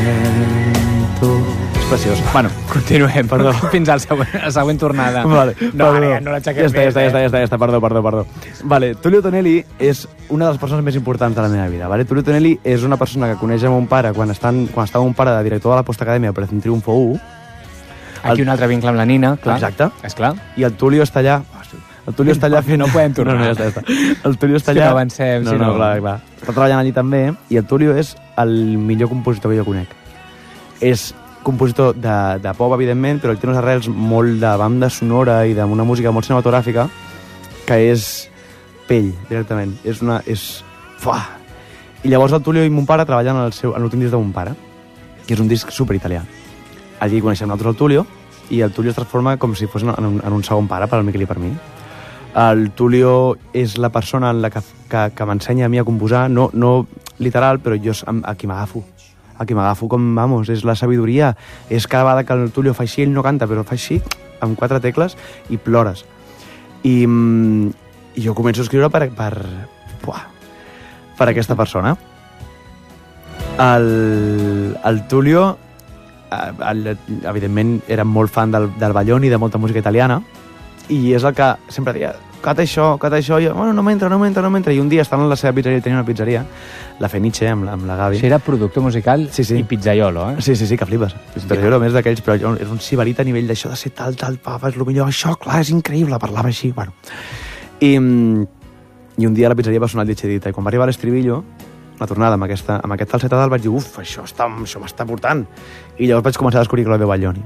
És preciós. Bueno, continuem. Perdó. Fins a la següent tornada. Vale, No, perdó. ara ja no l'aixequem Ja està, perdó. Vale, Tullio Tonelli és una de les persones més importants de la meva vida. Vale? Tullio Tonelli és una persona que coneix a mon pare quan estava mon pare de director de la Postacadèmia per un Triunfo 1. Aquí un altre vincle amb la Nina, clar. Exacte. Esclar. I el Tullio està allà... El Tullio està allà fent... No podem tornar. No, ja està. El Tullio està Si allà... no avancem, si no. Clar. Està treballant allí també, i el Tullio és el millor compositor que jo conec. És compositor de pop, evidentment, però ell té unes arrels molt de banda sonora i d'una música molt cinematogràfica que és pell, directament. Fuà! I llavors el Tullio i mon pare treballen en l'últim disc de mon pare, que és un disc superitalià. Allí coneixem nosaltres el Tullio, i el Tullio es transforma com si fos en un segon pare per al Miquel i per mi. El Tullio és la persona en la que m'ensenya a mi a composar, no literal, però jo a qui m'agafo. A qui m'agafo com, vamos, és la sabidoria. És cada vegada que el Tullio fa així, ell no canta, però fa així, amb 4 tecles, i plores. I jo començo a escriure per aquesta persona. El Tullio, evidentment, era molt fan del Balloni i de molta música italiana, i és el que sempre deia, cata això, i jo, bueno, no m'entra, i un dia estant en la seva pizzeria, tenia una pizzeria, la Fenice, amb la Gavi. Si era productor musical i pizzaiolo, eh? Sí, que flipes. Pizzaiolo més d'aquells, però és un sibarit a nivell d'això de ser tal, papa, és el millor, això, clar, és increïble, parlava així, bueno. I un dia a la pizzeria va sonar el Ditxedita, i quan va arribar l'estribillo, la tornada amb aquest falset dalt, vaig dir, això m'està portant. I llavors vaig començar a descobrir Claudio Baglioni.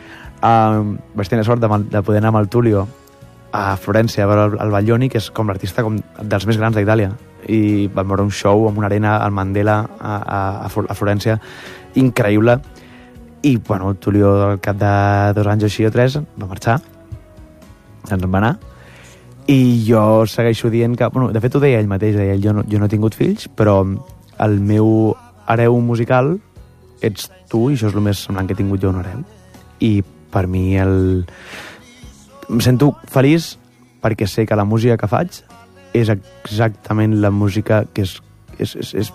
Vaig tenir sort de poder anar amb el Tullio a Florència a veure el Baglioni, que és com l'artista dels més grans d'Itàlia, i vam veure un show amb una arena al Mandela a Florència increïble, i bueno, el Tullio al cap de 2 anys o així o 3 va marxar, ens en va anar, i jo segueixo dient que, bueno, de fet ho deia ell mateix, jo no he tingut fills, però el meu hereu musical ets tu, i això és el més semblant que he tingut jo un hereu, i per mi em sento feliç perquè sé que la música que faig és exactament la música que és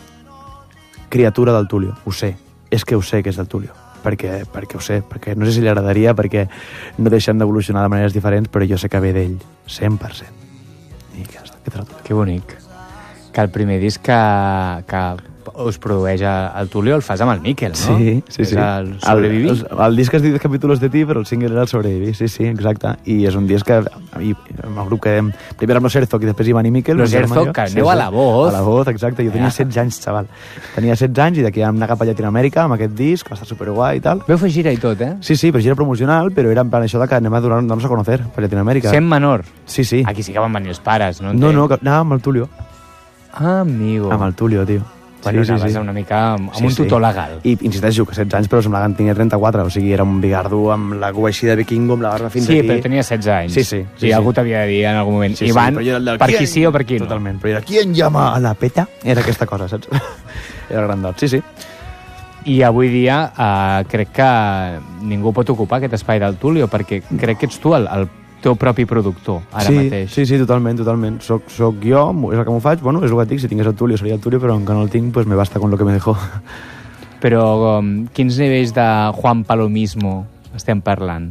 criatura del Tullio. Ho sé. És que ho sé que és del Tullio. Perquè ho sé. Perquè no sé si li agradaria, perquè no deixem d'evolucionar de maneres diferents, però jo sé que ve d'ell. 100%. I que Que bonic. Que el primer disc que us produeix el Tullio el fas amb el Miquel, no? Sí. És el Sobreviví? El disc es diu Capítulos de ti, però el single era el Sobreviví, sí, exacte. I és un disc que amb el grup que primer amb Los Herzog i després Ivan i Miquel. Los Herzog, que aneu a La Voz. A La Voz, exacte. Jo tenia 16 anys, xaval. Tenia 16 anys i d'aquí vam anar cap a Llatinoamèrica amb aquest disc, que va estar superguai i tal. Veu fer gira i tot, eh? Sí, però gira promocional, però era en plan això de que anem a donar-nos a conocer per Llatinoamèrica. Sent menor? Sí. Aquí sí que van venir els pares, no? No, anava amb el Tullio. Amigo. Amb el Tullio, tio. Bueno, anaves una mica amb un tutor legal. I insisteixo que 16 anys, però semblava que tenia 34, o sigui, era un bigardo amb la cua així de vikingo, amb la barba fins aquí. Sí, però tenia 16 anys. Sí. I algú t'havia de dir en algun moment. Ivan, per qui sí o per qui no. Totalment, però era ¿quién llama a la peta? Era aquesta cosa, saps? Era grandot, sí. I avui dia crec que ningú pot ocupar aquest espai del Tullio, perquè crec que ets tu el teu propi productor, ara mateix. Sí, totalment. Soc jo, és el que m'ho faig, bueno, és el que et dic, si tingués el Tullio seria el Tullio, però com que no el tinc, pues me basta con lo que me dejó. Però quins nivells de Juan Palomismo estem parlant?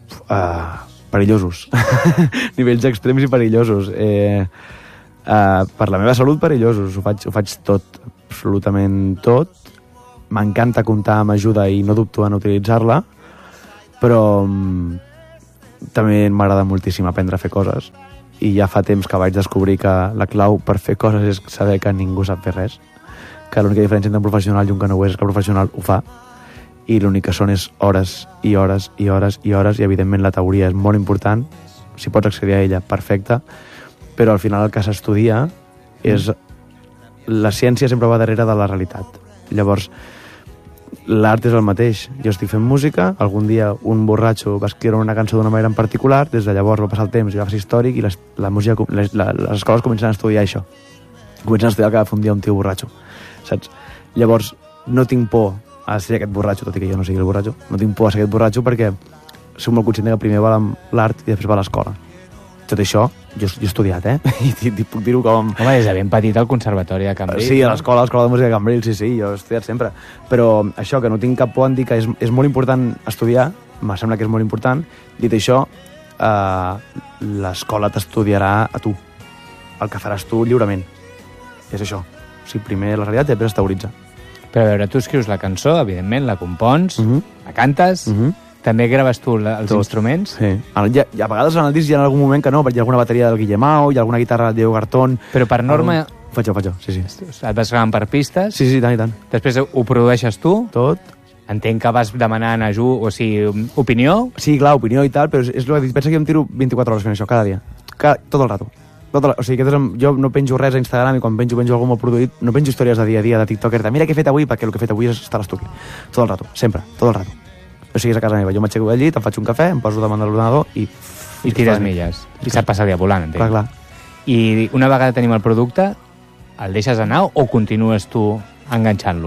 Perillosos. Nivells extrems i perillosos. Per la meva salut, perillosos. Ho faig tot, absolutament tot. M'encanta comptar amb ajuda i no dubto en utilitzar-la, però també m'agrada moltíssim aprendre a fer coses, i ja fa temps que vaig descobrir que la clau per fer coses és saber que ningú sap fer res, que l'única diferència entre un professional i un que no ho és que el professional ho fa, i l'únic que són és hores i hores i hores i hores, i evidentment la teoria és molt important, si pots accedir a ella, perfecte, però al final el que s'estudia és la ciència sempre va darrere de la realitat. Llavors l'art és el mateix. Jo estic fent música, algun dia un borratxo va escriure una cançó d'una manera en particular, des de llavors va passar el temps i va ser històric, i la música, les escoles comencen a estudiar això. Comencen a estudiar el que va fer un dia un tio borratxo, saps? Llavors no tinc por a ser aquest borratxo, tot i que jo no sigui el borratxo, no tinc por a ser aquest borratxo perquè soc molt conscient que primer va l'art i després va l'escola. tot això, jo he estudiat, I puc dir-ho com... Home, des de ben petit al Conservatori de Cambrils. Sí, a l'escola de música de Cambrils, sí, jo he estudiat sempre. Però això, que no tinc cap por en dir que és molt important estudiar, me sembla que és molt important. Dit això, l'escola t'estudiarà a tu. El que faràs tu lliurement. És això. O sigui, primer la realitat i després es teoritza. Però a veure, tu escrius la cançó, evidentment, la compons, la cantes... També graves tu els instruments? Sí. A vegades en el disc hi ha algun moment que no, perquè hi ha alguna bateria del Guillemau, hi ha alguna guitarra del Diego Gartón... Però per norma... Faig jo, sí. Et vas gravant per pistes? Sí, tant i tant. Després ho produeixes tu? Tot. Entenc que vas demanant opinió? Sí, clar, opinió i tal, però és el que dic, pensa que jo em tiro 24 hores fent això, cada dia. Tot el rato. O sigui, jo no penjo res a Instagram i quan penjo algú molt produït, no penjo històries de dia a dia de TikToker, de mira què he fet avui, perquè el que he fet avui és estar a l'estudi. Tot el rato, sempre, tot el rato. O sigui, és a casa meva. Jo m'aixeco del llit, em faig un cafè, em poso davant de l'ordenador i... I tires milles. I se't passa el dia volant, entenc. Clar. I una vegada tenim el producte, el deixes anar o continues tu enganxant-lo?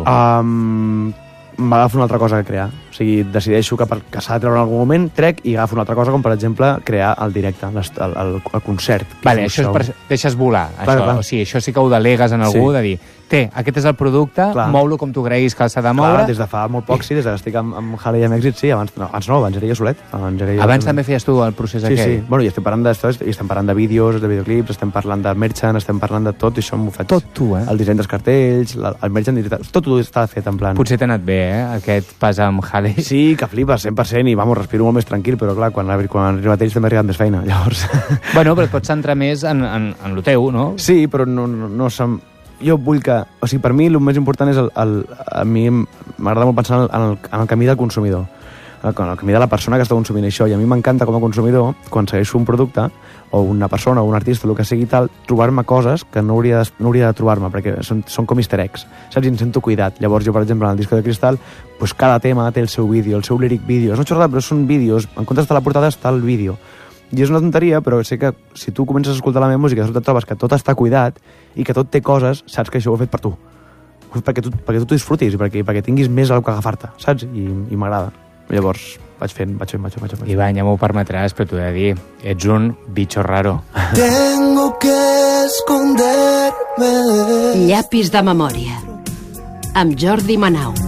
M'agafo una altra cosa que crear. O sigui, decideixo que s'ha de treure en algun moment, trec i agafo una altra cosa, com per exemple crear el directe, el concert. Vale, això és deixes volar. Clar. O sigui, això sí que ho delegues en algú, de dir, aquest és el producte, mou-lo com tu creguis que s'ha de moure. Clar, des de fa molt poc, sí, des que estic amb Halley i amb Èxit, sí, abans era jo solet. Abans també feies tu el procés aquell? Sí. Bueno, i estem parlant de vídeos, de videoclips, estem parlant de merchant, estem parlant de tot, i això m'ho faig. Tot tu, El disseny dels cartells, el merchant, tot està fet en plan... Potser t'ha anat bé, aquest pas amb Halley. Sí, que flipes, 100%, i respiro molt més tranquil, però clar, quan arriba a ells també ha arribat més feina, llavors... Bueno, però et pots centrar més en lo teu, no? Sí, però no som... Jo vull que... O sigui, per mi el més important és a mi m'agrada molt pensar en el camí del consumidor, en el camí de la persona que està consumint això, i a mi m'encanta com a consumidor, quan segueixo un producte, o una persona, o un artista, el que sigui tal, trobar-me coses que no hauria de trobar-me, perquè són com easter eggs, saps? I em sento cuidat. Llavors jo, per exemple, en el Disco de Cristal, pues cada tema té el seu vídeo, el seu lyric vídeo. És una xorrada, però són vídeos. En comptes de la portada està el vídeo. I és una tonteria, però sé que si tu comences a escoltar la meva música, et trobes que tot està cuidat i que tot té coses, saps que això ho he fet per tu. Perquè tu disfrutis i perquè tinguis més a que agafar-te, saps? I m'agrada. Llavors vaig fent. Ivan, ja m'ho permetràs, però t'ho he de dir, ets un bicho raro. Tengo que esconderme. Llapis de memòria amb Jordi Manau.